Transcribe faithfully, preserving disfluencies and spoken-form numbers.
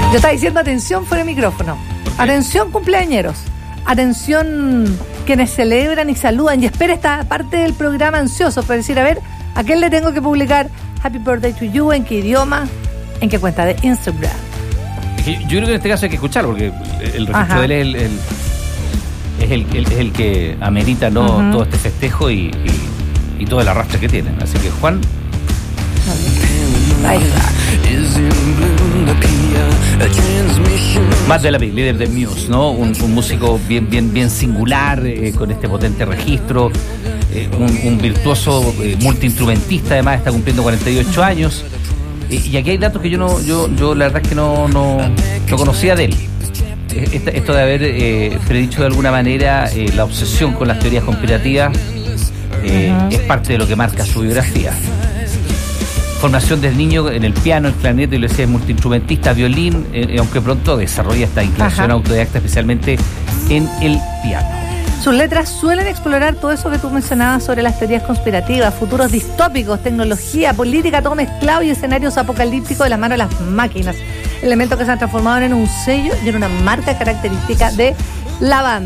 Yo estaba diciendo atención fuera de micrófono. Atención cumpleañeros. Atención quienes celebran y saludan. Y espera esta parte del programa ansioso para decir, a ver, ¿a quién le tengo que publicar Happy Birthday to You? ¿En qué idioma? ¿En qué cuenta de Instagram? Yo creo que en este caso hay que escucharlo, porque el registro Ajá. de él es el, el, es, el, el, es el que amerita, ¿no? Uh-huh. todo este festejo y, y, y todo el arrastre que tienen. Así que, Juan... Ahí está. Matt Delaby, líder de Muse, ¿no? Un, un músico bien, bien, bien singular, eh, con este potente registro, eh, un, un virtuoso eh, multiinstrumentista, además está cumpliendo cuarenta y ocho años. Eh, y aquí hay datos que yo no, yo, yo la verdad es que no, no, no conocía de él. Eh, esto de haber eh, predicho de alguna manera eh, la obsesión con las teorías conspirativas eh, uh-huh. es parte de lo que marca su biografía. Formación desde niño en el piano, el clarinete, y lo decía, multiinstrumentista, violín, eh, aunque pronto desarrolla esta inclinación Ajá. autodidacta, especialmente en el piano. Sus letras suelen explorar todo eso que tú mencionabas sobre las teorías conspirativas, futuros distópicos, tecnología, política, todo mezclado y escenarios apocalípticos de la mano de las máquinas. Elementos que se han transformado en un sello y en una marca característica de la banda.